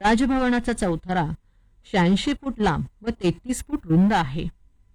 राजभवनाचा चौथरा 86 फूट लांब व 33 फूट रुंद आहे.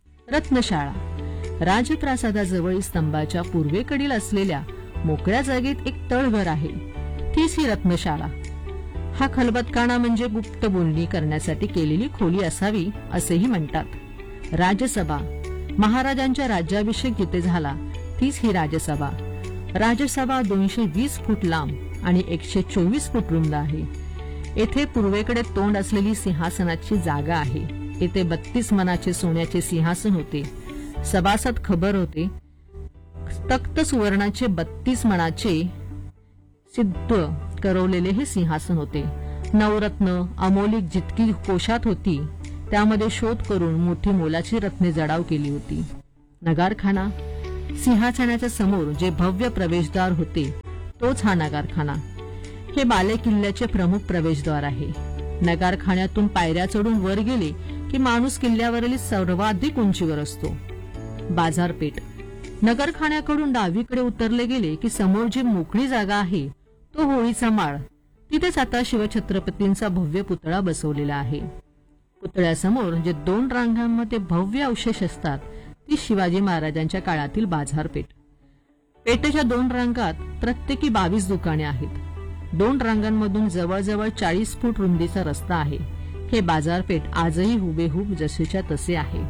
रत्नशाळा राजप्रासादाजवळील स्तंभाच्या पूर्वेकडील असलेल्या मोकळ्या जागेत एक तळघर आहे. तीच ही रत्नशाळा. हा खलबतखाना म्हणजे गुप्त बोलणी करण्यासाठी केलेली खोली असावी असेही म्हणतात. राजसभा महाराजांच्या राज्याभिषेक जिथे झाला तीच ही राजसभा. राजसभा 220 फूट लांब आणि 124 फूट रुंद आहे. येथे पूर्वेकडे तोंड असलेली सिंहासनाची जागा आहे. येथे 32 मनाचे सोन्याचे सिंहासन होते. सभासद खबर होते. तख्त सुवर्णाचे 32 मनाचे सिद्ध करवलेले हे सिंहासन होते. नवरत्न अमोलिक जितकी कोशात होती त्यामध्ये शोध करून मोठी मोलाची रत्ने जडाव केली होती. नगारखाना सिंहासनाच्या समोर जे भव्य प्रवेशद्वार होते तोच हा नगारखाना. हे बाले किल्ल्याचे प्रमुख प्रवेशद्वार आहे. नगारखान्यातून पायऱ्या चढून वर गेले की माणूस किल्ल्यावरील सर्वाधिक उंचीवर असतो. बाजारपेठ नगरखान्याकडून डावीकडे उतरले गेले की समोर जी मोकळी जागा आहे तो होळीचा माळ. तिथेच आता शिवछत्रपतींचा भव्य पुतळा बसवलेला आहे. पुतळ्यासमोर जे 2 रांगांमध्ये भव्य अवशेष असतात ती शिवाजी महाराजांच्या काळातील बाजारपेठ. पेठेच्या 2 रांगात प्रत्येकी 22 दुकाने आहेत. 2 रांगांमधून जवळजवळ 40 फूट रुंदीचा रस्ता आहे. हे बाजारपेठ आजही हुबेहूब जसेच्या तसे आहे.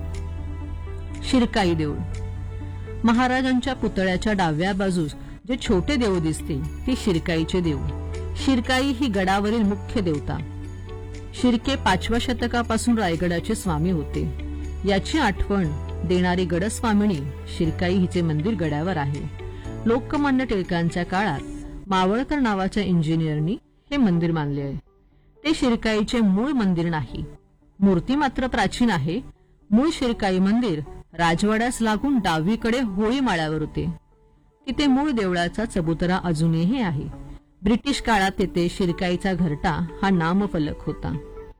शिरकाई देऊळ महाराजांच्या पुतळ्याच्या डाव्या बाजूस जे छोटे देऊळ दिसते ते शिरकाईचे देऊळ. शिरकाई ही गडावरील मुख्य देवता. शिर्के 5व्या शतकापासून रायगडाचे स्वामी होते. याची आठवण देणारी गडस्वामिनी शिरकाई हिचे मंदिर गडावर आहे. लोकमान्य टिळकांच्या काळात मावळकर नावाच्या इंजिनियरनी हे मंदिर बांधले आहे. ते शिरकाईचे मूळ मंदिर नाही. मूर्ती मात्र प्राचीन आहे. मूळ शिरकाई मंदिर राजवाड्यास लागून डावीकडे होळी माळ्यावर होते. तिथे मूळ देवळाचा चबुतरा अजूनही आहे. ब्रिटिश काळात तेथे शिरकाईचा घरटा हा नामफलक होता.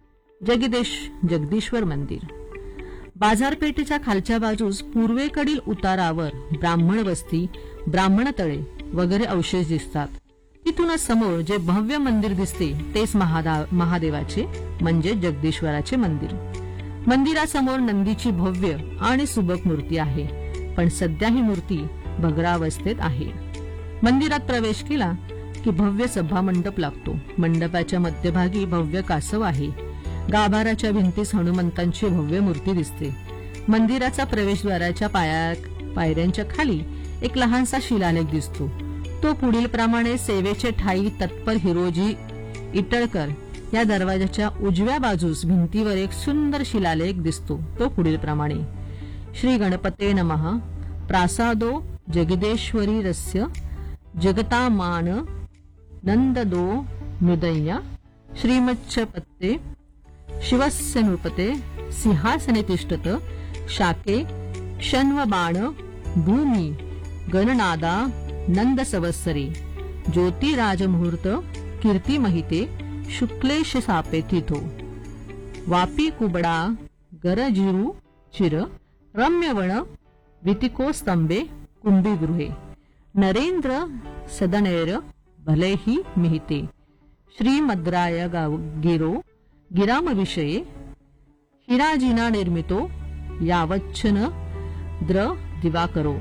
जगदीश्वर मंदिर बाजारपेठेच्या खालच्या बाजूस पूर्वेकडील उतारावर ब्राह्मण वस्ती, ब्राह्मण तळे वगैरे अवशेष दिसतात. तिथूनच समोर जे भव्य मंदिर दिसते तेच महादेवाचे म्हणजे जगदीश्वराचे मंदिर. मंदिरासमोर नंदीची भव्य आणि सुबक मूर्ती आहे. पण सध्या ही मूर्ती भग्नावस्थेत आहे. मंदिरात प्रवेश केला की भव्य सभा मंडप लागतो. मंडपाच्या मध्यभागी भव्य कासव आहे. गाभाराच्या भिंतीस हनुमंतांची भव्य मूर्ती दिसते. मंदिराचा प्रवेशद्वाराच्या पायऱ्यांच्या खाली एक लहानसा शिलालेख दिसतो. तो पुढील प्रमाणे सेवेचे ठाई तत्पर हिरोजी इटळकर या दरवाजाच्या उजव्या बाजूस भिंतीवर एक सुंदर शिलालेख दिसतो. तो पुढील प्रमाणे श्री गणपते नमः प्रासादो जगदेश्वरी रस्य जगतामान नंददो नुदय्या श्रीमच्छपते शिवस्य नृपते सिंहासने तिष्ठत शाके शन्वबाण भूमी गणनादा नंद संवत्सरे ज्योतिराजमुहूर्त कीर्ती महिते शुक्लेश सापे तिथो वापी कुबडा गरजिरू चिर रम्यवण वितिको स्तंभे कुंभीगृहे नरेंद्र सदनैर भलेही मिहिते श्रीमद्राय गिरो गिरामविषये हिराजिना निर्मितो यावच्छन द्र दिवाकरो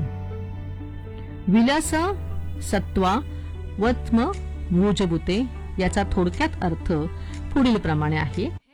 विलास सत्वा वत्म मूजबुते. याचा थोडक्यात अर्थ पुढील प्रमाणे आहे.